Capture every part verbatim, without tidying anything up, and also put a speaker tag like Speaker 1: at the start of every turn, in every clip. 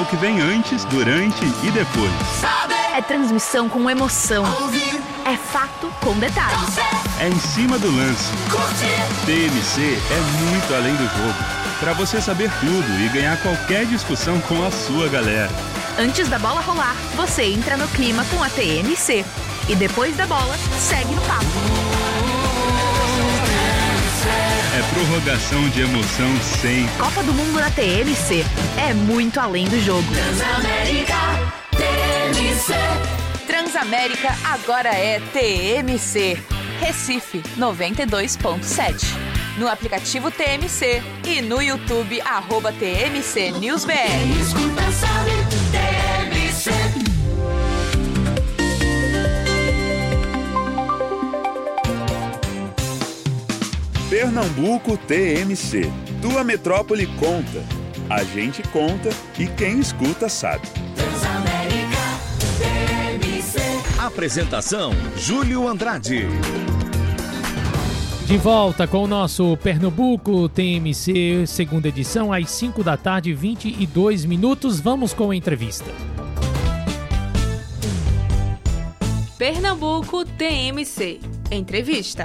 Speaker 1: que vem antes, durante e depois.
Speaker 2: É transmissão com emoção. É fato com detalhes.
Speaker 1: É em cima do lance. T M C é muito além do jogo. Para você saber tudo e ganhar qualquer discussão com a sua galera.
Speaker 2: Antes da bola rolar, você entra no clima com a T M C. E depois da bola, segue no papo.
Speaker 1: É prorrogação de emoção sempre.
Speaker 2: Copa do Mundo na T M C. É muito além do jogo.
Speaker 3: Transamérica T M C.
Speaker 2: Transamérica agora é T M C. Recife noventa e dois ponto sete. No aplicativo T M C e no YouTube, arroba T M C News B R.
Speaker 3: Quem escuta sabe, T M C.
Speaker 1: Pernambuco T M C. Tua metrópole conta. A gente conta e quem escuta sabe.
Speaker 3: Transamérica T M C.
Speaker 4: Apresentação: Júlio Andrade.
Speaker 5: De volta com o nosso Pernambuco T M C, segunda edição, às cinco da tarde, vinte e dois minutos. Vamos com a entrevista.
Speaker 6: Pernambuco T M C. Entrevista.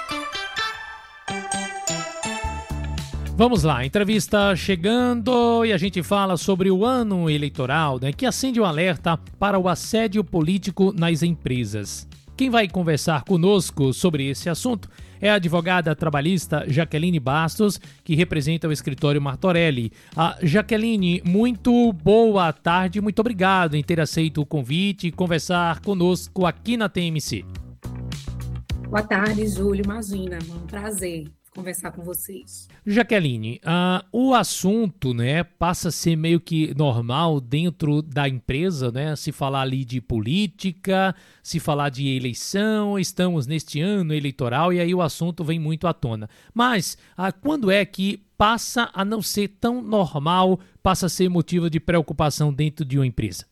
Speaker 5: Vamos lá, entrevista chegando e a gente fala sobre o ano eleitoral, né, que acende um alerta para o assédio político nas empresas. Quem vai conversar conosco sobre esse assunto é a advogada trabalhista Jaqueline Bastos, que representa o escritório Martorelli. A Jaqueline, muito boa tarde, muito obrigado em ter aceito o convite e conversar conosco aqui na T M C.
Speaker 7: Boa tarde, Júlio, imagina, é um prazer conversar com vocês.
Speaker 5: Jaqueline, uh, o assunto, né, passa a ser meio que normal dentro da empresa, né, se falar ali de política, se falar de eleição, estamos neste ano eleitoral e aí o assunto vem muito à tona. Mas uh, quando é que passa a não ser tão normal, passa a ser motivo de preocupação dentro de uma empresa?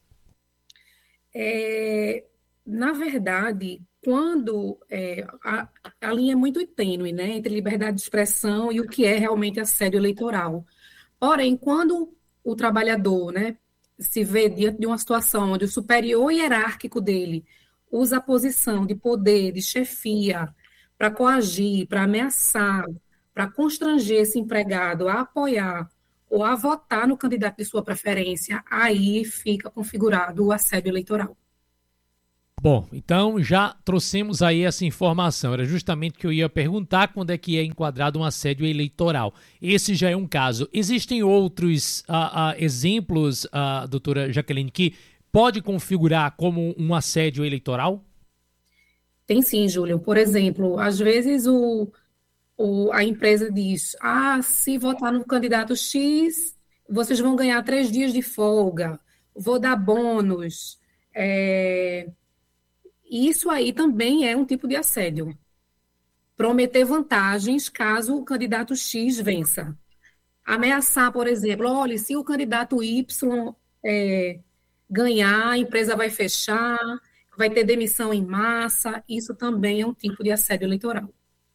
Speaker 7: É, na verdade, quando é, a, a linha é muito tênue, né, entre liberdade de expressão e o que é realmente assédio eleitoral. Porém, quando o trabalhador, né, se vê diante de uma situação onde o superior hierárquico dele usa a posição de poder, de chefia, para coagir, para ameaçar, para constranger esse empregado a apoiar ou a votar no candidato de sua preferência, aí fica configurado o assédio eleitoral.
Speaker 5: Bom, então já trouxemos aí essa informação. Era justamente que eu ia perguntar quando é que é enquadrado um assédio eleitoral. Esse já é um caso. Existem outros uh, uh, exemplos, uh, doutora Jaqueline, que pode configurar como um assédio eleitoral?
Speaker 7: Tem sim, Júlio. Por exemplo, às vezes o, o, a empresa diz, ah, se votar no candidato X, vocês vão ganhar três dias de folga, vou dar bônus, é... Isso aí também é um tipo de assédio. Prometer vantagens caso o candidato X vença. Ameaçar, por exemplo, olha, se o candidato Y é, ganhar, a empresa vai fechar, vai ter demissão em massa. Isso também é um tipo de assédio eleitoral.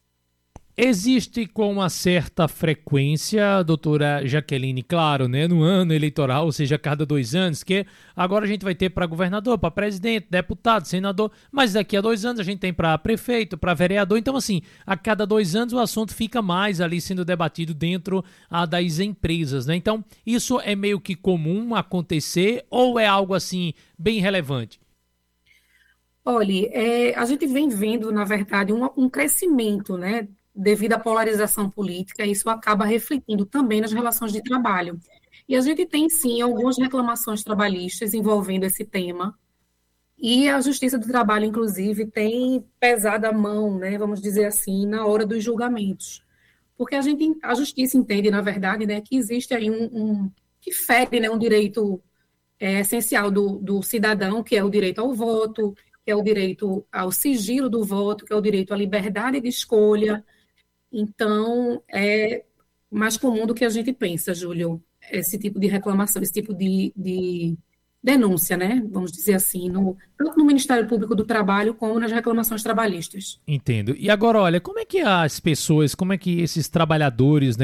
Speaker 5: Existe com uma certa frequência, doutora Jaqueline, claro, né, no ano eleitoral, ou seja, a cada dois anos, que agora a gente vai ter para governador, para presidente, deputado, senador, mas daqui a dois anos a gente tem para prefeito, para vereador, então assim, a cada dois anos o assunto fica mais ali sendo debatido dentro ah, das empresas, né? Então, isso é meio que comum acontecer ou é algo assim bem relevante?
Speaker 7: Olha, é, a gente vem vendo, na verdade, um, um crescimento, né, devido à polarização política, isso acaba refletindo também nas relações de trabalho. E a gente tem, sim, algumas reclamações trabalhistas envolvendo esse tema, e a Justiça do Trabalho, inclusive, tem pesado a mão, né, vamos dizer assim, na hora dos julgamentos. Porque a, gente, a Justiça entende, na verdade, né, que existe aí um, um que fere, né, um direito é, essencial do, do cidadão, que é o direito ao voto, que é o direito ao sigilo do voto, que é o direito à liberdade de escolha. Então, é mais comum do que a gente pensa, Júlio, esse tipo de reclamação, esse tipo de, de denúncia, né? Vamos dizer assim, no, tanto no Ministério Público do Trabalho como nas reclamações trabalhistas.
Speaker 5: Entendo. E agora, olha, como é que as pessoas, como é que esses trabalhadores, né,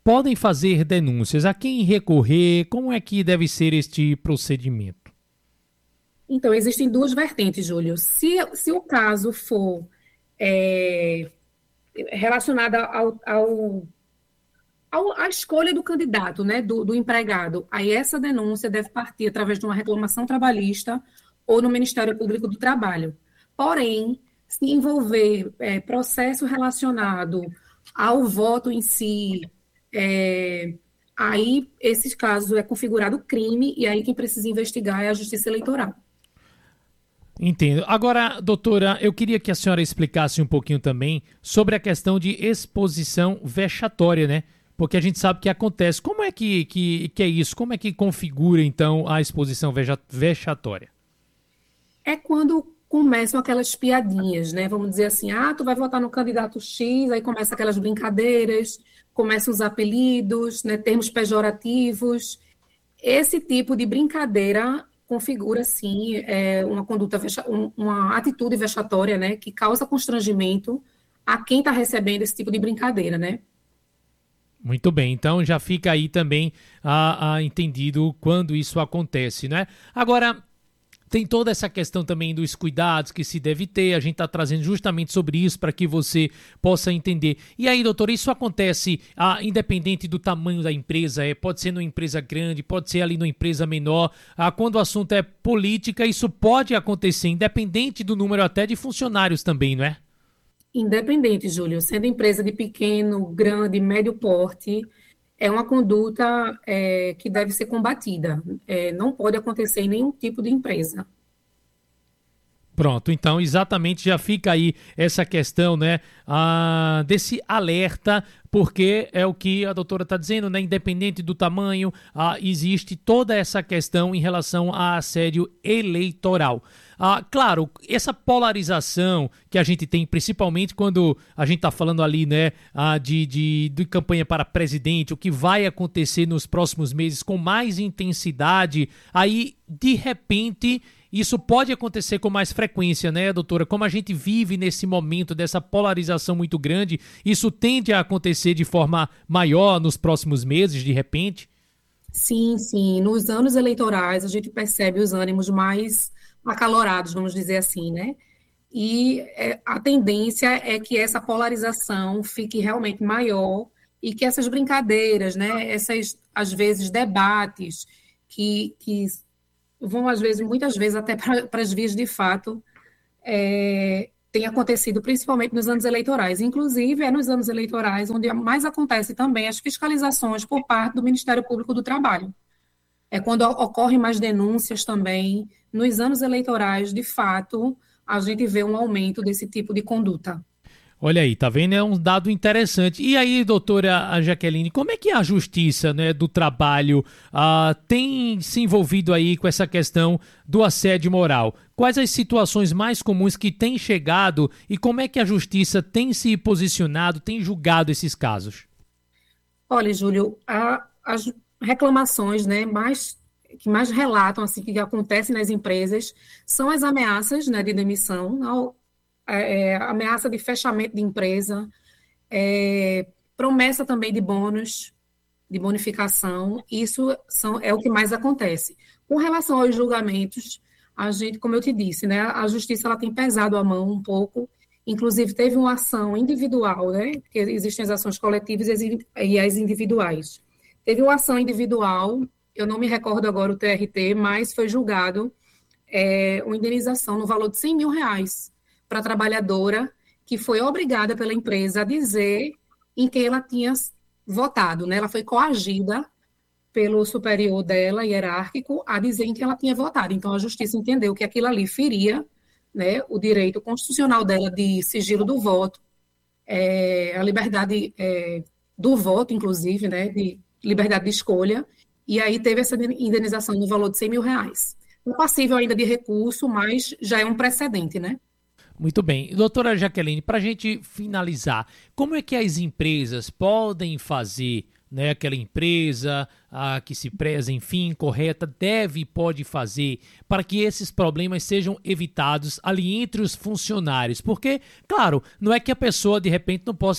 Speaker 5: podem fazer denúncias? A quem recorrer? Como é que deve ser este procedimento?
Speaker 7: Então, existem duas vertentes, Júlio. Se, se o caso for é, relacionado ao, ao, ao, à escolha do candidato, né, do, do empregado, aí essa denúncia deve partir através de uma reclamação trabalhista ou no Ministério Público do Trabalho. Porém, se envolver é, processo relacionado ao voto em si, é, aí esses casos é configurado crime e aí quem precisa investigar é a Justiça Eleitoral.
Speaker 5: Entendo. Agora, doutora, eu queria que a senhora explicasse um pouquinho também sobre a questão de exposição vexatória, né? Porque a gente sabe que acontece. Como é que, que, que é isso? Como é que configura, então, a exposição vexatória?
Speaker 7: É quando começam aquelas piadinhas, né? Vamos dizer assim, ah, tu vai votar no candidato X, aí começa aquelas brincadeiras, começam os apelidos, né, termos pejorativos. Esse tipo de brincadeira configura, sim, é, uma conduta, vexa, uma atitude vexatória, né, que causa constrangimento a quem está recebendo esse tipo de brincadeira, né?
Speaker 5: Muito bem, então já fica aí também a, a entendido quando isso acontece, né? Agora, tem toda essa questão também dos cuidados que se deve ter, a gente está trazendo justamente sobre isso para que você possa entender. E aí, doutor, isso acontece ah, independente do tamanho da empresa, é, pode ser numa empresa grande, pode ser ali numa empresa menor, ah, quando o assunto é política, isso pode acontecer, independente do número até de funcionários também, não é?
Speaker 7: Independente, Júlio, sendo empresa de pequeno, grande, médio porte, é uma conduta é, que deve ser combatida. É, não pode acontecer em nenhum tipo de empresa.
Speaker 5: Pronto, então exatamente já fica aí essa questão, né, ah, desse alerta, porque é o que a doutora está dizendo, né, independente do tamanho, ah, existe toda essa questão em relação a assédio eleitoral. Ah, claro, essa polarização que a gente tem, principalmente quando a gente está falando ali, né, ah, de, de, de campanha para presidente, o que vai acontecer nos próximos meses com mais intensidade, aí, de repente, isso pode acontecer com mais frequência, né, doutora? Como a gente vive nesse momento dessa polarização muito grande, isso tende a acontecer de forma maior nos próximos meses, de repente?
Speaker 7: Sim, sim. Nos anos eleitorais, a gente percebe os ânimos mais acalorados, vamos dizer assim, né? E é, a tendência é que essa polarização fique realmente maior e que essas brincadeiras, né, essas, às vezes, debates que, que vão, às vezes, muitas vezes, até para as vias de fato, é, tem acontecido principalmente nos anos eleitorais. Inclusive, é nos anos eleitorais onde mais acontece também as fiscalizações por parte do Ministério Público do Trabalho. É quando ocorrem mais denúncias também. Nos anos eleitorais, de fato, a gente vê um aumento desse tipo de conduta.
Speaker 5: Olha aí, tá vendo? É um dado interessante. E aí, doutora Jaqueline, como é que a Justiça, né, do Trabalho ah, tem se envolvido aí com essa questão do assédio moral? Quais as situações mais comuns que têm chegado e como é que a Justiça tem se posicionado, tem julgado esses casos?
Speaker 7: Olha, Júlio, a, as reclamações, né, mais, que mais relatam assim, que acontecem nas empresas são as ameaças, né, de demissão, ao, É, ameaça de fechamento de empresa, é, promessa também de bônus, de bonificação, isso são, é o que mais acontece. Com relação aos julgamentos, a gente, como eu te disse, né, a justiça ela tem pesado a mão um pouco, inclusive teve uma ação individual, né, porque existem as ações coletivas e as individuais. Teve uma ação individual, eu não me recordo agora o T R T, mas foi julgado é, uma indenização no valor de cem mil reais, para a trabalhadora que foi obrigada pela empresa a dizer em quem ela tinha votado, né? Ela foi coagida pelo superior dela, hierárquico, a dizer em quem ela tinha votado. Então, a justiça entendeu que aquilo ali feria, né, o direito constitucional dela de sigilo do voto, é, a liberdade é, do voto, inclusive, né, de liberdade de escolha, e aí teve essa indenização no valor de cem mil reais. Não passível ainda de recurso, mas já é um precedente, né?
Speaker 5: Muito bem. Doutora Jaqueline, para a gente finalizar, como é que as empresas podem fazer, né, aquela empresa a, que se preza, enfim, correta, deve e pode fazer para que esses problemas sejam evitados ali entre os funcionários? Porque, claro, não é que a pessoa, de repente, não possa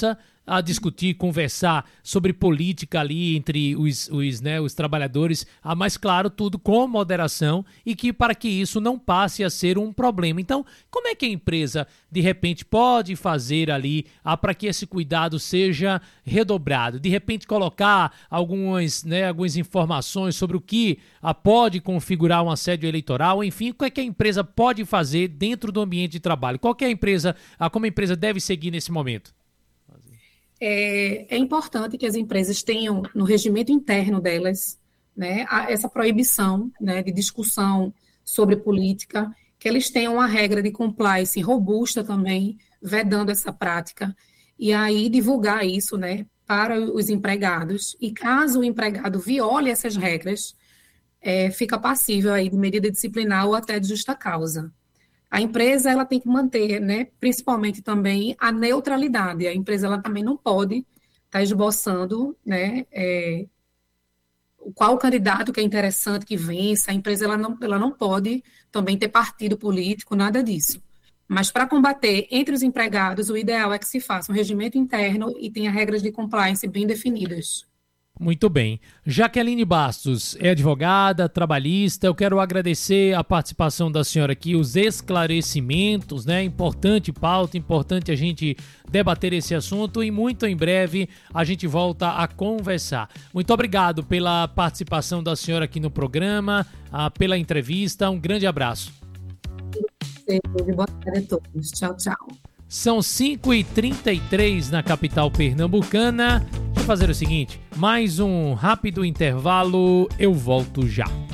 Speaker 5: a discutir, conversar sobre política ali entre os, os, né, os trabalhadores, ah, mas claro, tudo com moderação e que para que isso não passe a ser um problema. Então, como é que a empresa, de repente, pode fazer ali ah, para que esse cuidado seja redobrado? De repente, colocar algumas, né, algumas informações sobre o que ah, pode configurar um assédio eleitoral, enfim, o que é que a empresa pode fazer dentro do ambiente de trabalho? Qual que é a empresa, ah, como a empresa deve seguir nesse momento?
Speaker 7: É, é importante que as empresas tenham no regimento interno delas, né, a, essa proibição, né, de discussão sobre política, que eles tenham uma regra de compliance robusta também, vedando essa prática, e aí divulgar isso, né, para os empregados. E caso o empregado viole essas regras, é, fica passível aí de medida disciplinar ou até de justa causa. A empresa ela tem que manter, né, principalmente também a neutralidade. A empresa ela também não pode estar tá esboçando, né, é, qual candidato que é interessante que vença. A empresa ela não, ela não pode também ter partido político, nada disso. Mas para combater entre os empregados, o ideal é que se faça um regimento interno e tenha regras de compliance bem definidas.
Speaker 5: Muito bem. Jaqueline Bastos é advogada, trabalhista. Eu quero agradecer a participação da senhora aqui, os esclarecimentos, né? Importante pauta, importante a gente debater esse assunto e muito em breve a gente volta a conversar. Muito obrigado pela participação da senhora aqui no programa, pela entrevista. Um grande abraço.
Speaker 7: Boa tarde a todos. Tchau, tchau.
Speaker 5: São cinco e trinta e três na capital pernambucana. Deixa eu fazer o seguinte, mais um rápido intervalo, eu volto já.